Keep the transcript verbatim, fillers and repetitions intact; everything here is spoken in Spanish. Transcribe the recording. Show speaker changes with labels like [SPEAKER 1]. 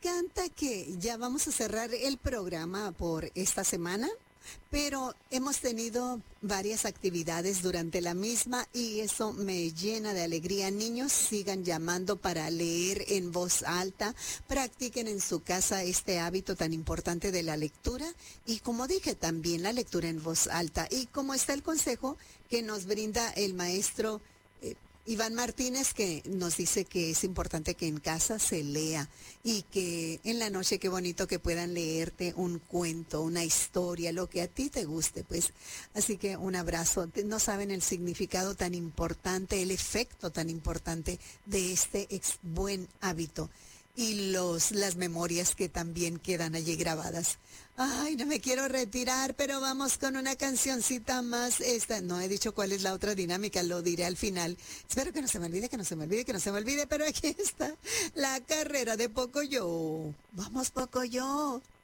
[SPEAKER 1] encanta que ya vamos a cerrar el programa por esta semana, pero hemos tenido varias actividades durante la misma y eso me llena de alegría. Niños, sigan llamando para leer en voz alta, practiquen en su casa este hábito tan importante de la lectura y, como dije, también la lectura en voz alta. Y como está el consejo que nos brinda el maestro eh, Iván Martínez, que nos dice que es importante que en casa se lea y que en la noche, qué bonito que puedan leerte un cuento, una historia, lo que a ti te guste, pues. Así que un abrazo. No saben el significado tan importante, el efecto tan importante de este ex buen hábito y los las memorias que también quedan allí grabadas. Ay, no me quiero retirar, pero vamos con una cancioncita más. Esta, no he dicho cuál es la otra dinámica, lo diré al final. Espero que no se me olvide, que no se me olvide, que no se me olvide, pero aquí está la carrera de Pocoyo. Vamos, Pocoyo.